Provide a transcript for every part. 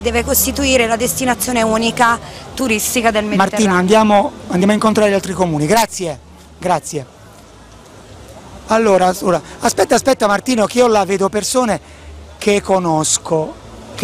Deve costituire la destinazione unica turistica del Mediterraneo. Martino, andiamo a incontrare gli altri comuni, grazie, grazie. Allora, aspetta Martino, che io là vedo persone che conosco,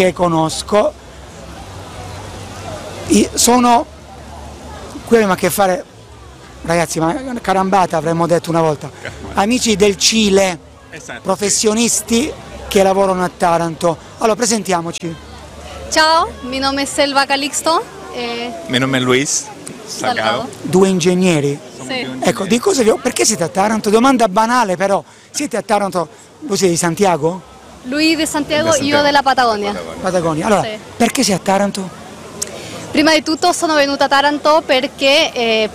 sono, qui abbiamo a che fare, ragazzi, ma carambata avremmo detto una volta, amici del Cile, Esatto, professionisti che lavorano a Taranto. Allora, presentiamoci. Ciao, mi nome è Selva Calixto. Mi nome è Luis Salgado. Due ingegneri? Sì. Ecco, di cosa perché siete a Taranto? Domanda banale però, siete a Taranto, voi siete di Santiago? Lui di Santiago, io della Patagonia. Patagonia, allora, Sì. perché sei a Taranto? Prima di tutto sono venuta a Taranto perché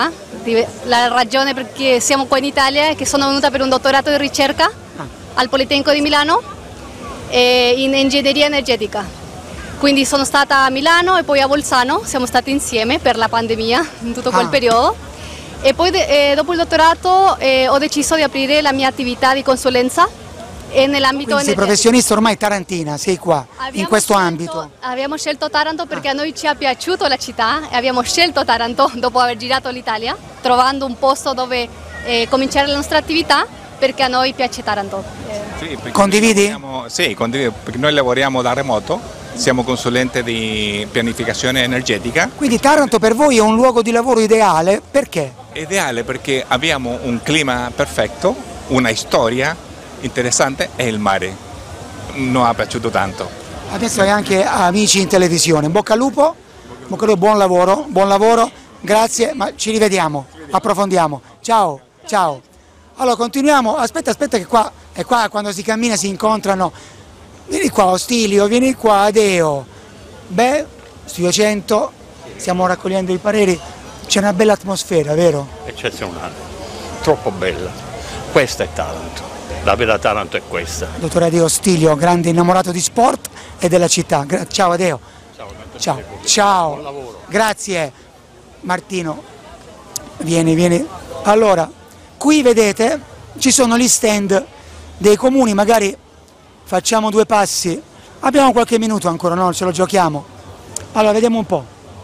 la ragione perché siamo qua in Italia è che sono venuta per un dottorato di ricerca al Politecnico di Milano in ingegneria energetica. Quindi sono stata a Milano e poi a Bolzano, siamo stati insieme per la pandemia in tutto quel periodo e poi dopo il dottorato ho deciso di aprire la mia attività di consulenza nell'ambito Quindi sei professionista ormai tarantina, sei qua, in questo ambito. Abbiamo scelto Taranto perché a noi ci è piaciuta la città e abbiamo scelto Taranto dopo aver girato l'Italia, trovando un posto dove cominciare la nostra attività perché a noi piace Taranto. Sì, Condividi? Sì, condivido, perché noi lavoriamo da remoto, siamo consulenti di pianificazione energetica. Quindi Taranto per voi è un luogo di lavoro ideale, perché? Ideale perché abbiamo un clima perfetto, una storia interessante e il mare. Non ha piaciuto tanto. Adesso hai anche amici in televisione, in bocca al lupo, buon lavoro, grazie, ma ci rivediamo, approfondiamo, ciao. Allora continuiamo, aspetta che qua quando si cammina si incontrano, vieni qua Ostilio, vieni qua Adeo, beh, Studio 100, stiamo raccogliendo i pareri, c'è una bella atmosfera, vero? Eccezionale, troppo bella, questa è Taranto, la vera Taranto è questa. Dottor Adeo Ostilio, grande innamorato di sport e della città, ciao Adeo. Ciao, buon lavoro. Grazie Martino, vieni. Allora, qui vedete ci sono gli stand dei comuni, magari facciamo due passi, abbiamo qualche minuto ancora, no? Ce lo giochiamo. Allora, vediamo un po'.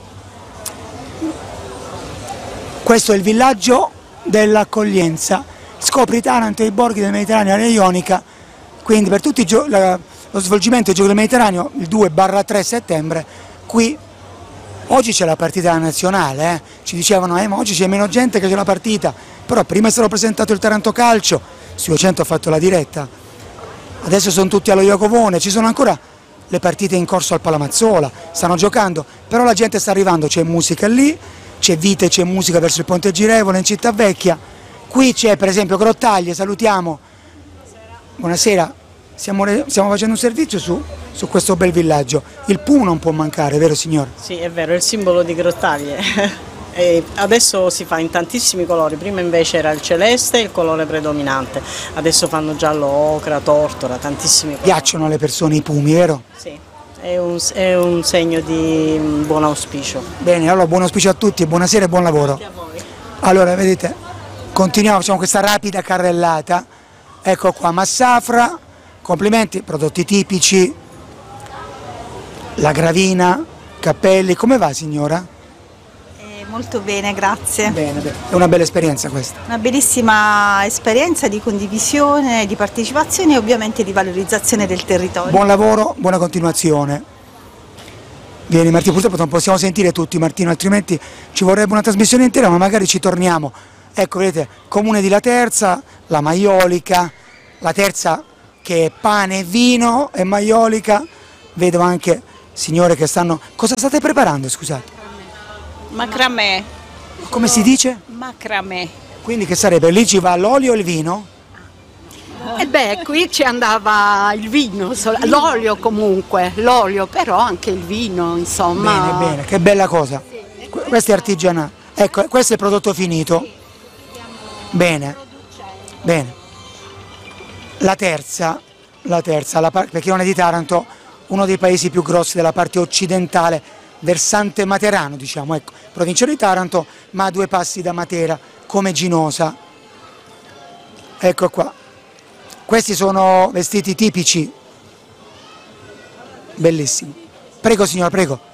Questo è il villaggio dell'accoglienza, scopri Taranto e i borghi del Mediterraneo, area ionica, quindi per tutti lo svolgimento dei Giochi del Mediterraneo il 2/3 settembre, qui. Oggi c'è la partita nazionale, ci dicevano ma oggi c'è meno gente che c'è la partita, però prima è stato presentato il Taranto Calcio, Studio 100 ha fatto la diretta, adesso sono tutti allo Iacovone, ci sono ancora le partite in corso al Palamazzola, stanno giocando, però la gente sta arrivando, c'è musica lì, c'è vita e c'è musica verso il Ponte Girevole in Città Vecchia, qui c'è per esempio Grottaglie, salutiamo, buonasera, stiamo facendo un servizio su questo bel villaggio, il Puma non può mancare, vero signor? Sì, è vero, è il simbolo di Grottaglie. E adesso si fa in tantissimi colori, prima invece era il celeste il colore predominante, adesso fanno giallo, ocra, tortora, tantissimi colori. Piacciono alle persone i pumi, vero? Sì, è un segno di buon auspicio. Bene, allora buon auspicio a tutti, buonasera e buon lavoro. Anche a voi. Allora, vedete, continuiamo, facciamo questa rapida carrellata, ecco qua, Massafra, complimenti, prodotti tipici, la gravina, cappelli, come va signora? Molto bene, grazie. Bene, è una bella esperienza questa. Una bellissima esperienza di condivisione, di partecipazione e ovviamente di valorizzazione del territorio. Buon lavoro, buona continuazione. Vieni Martino, purtroppo non possiamo sentire tutti Martino, altrimenti ci vorrebbe una trasmissione intera, ma magari ci torniamo. Ecco, vedete, Comune di Laterza, la maiolica, la terza che è pane e vino e maiolica, vedo anche signore che stanno... Cosa state preparando, scusate? Macramè. Come si dice? Macramè. Quindi che sarebbe? Lì ci va l'olio e il vino? E qui ci andava il vino, l'olio comunque, l'olio però anche il vino, insomma. Bene, che bella cosa. Questo è artigianale. Ecco, questo è il prodotto finito. Bene. La terza, perché non è di Taranto, uno dei paesi più grossi della parte occidentale, versante materano, diciamo, ecco, provincia di Taranto, ma a 2 passi da Matera, come Ginosa. Ecco qua. Questi sono vestiti tipici, bellissimi. Prego signora, prego.